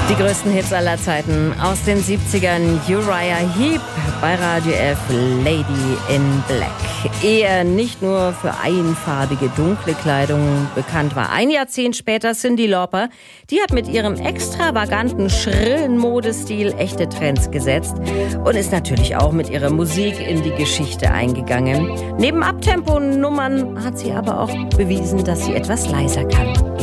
Die größten Hits aller Zeiten aus den 70ern. Uriah Heep bei Radio F, Lady in Black. Eher nicht nur für einfarbige, dunkle Kleidung bekannt war. Ein Jahrzehnt später Cyndi Lauper. Die hat mit ihrem extravaganten, schrillen Modestil echte Trends gesetzt und ist natürlich auch mit ihrer Musik in die Geschichte eingegangen. Neben Abtempo-Nummern hat sie aber auch bewiesen, dass sie etwas leiser kann.